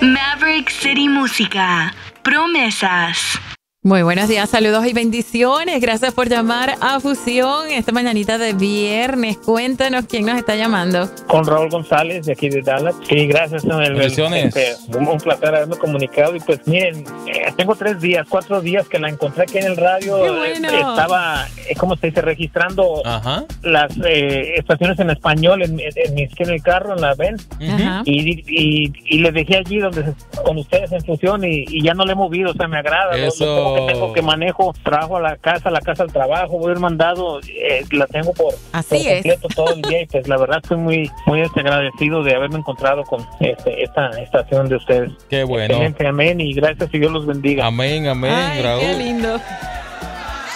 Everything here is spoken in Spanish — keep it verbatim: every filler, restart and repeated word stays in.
Maverick City Música. Promesas. Muy buenos días, saludos y bendiciones. Gracias por llamar a Fusión esta mañanita de viernes. Cuéntanos quién nos está llamando. Con Raúl González, de aquí de Dallas. Sí, gracias. El, el, este, un, un placer haberme comunicado. Y pues miren, eh, tengo tres días, cuatro días que la encontré aquí en el radio. ¡Qué bueno! Eh, estaba, eh, ¿cómo se dice? Registrando Ajá. las eh, estaciones en español en, en, en, mi, en el carro, en la Benz. Ajá. Y, y, y le dejé allí donde con ustedes en Fusión y, y ya no le he movido. O sea, me agrada. Eso. Lo, lo que tengo que manejo, trabajo a la casa, la casa al trabajo, voy a ir mandado, eh, la tengo por, Así por es. completo todo el día y pues la verdad estoy muy muy agradecido de haberme encontrado con este, esta estación de ustedes. Qué bueno. Excelente, amén y gracias y Dios los bendiga. Amén, amén, Ay, Raúl. qué lindo.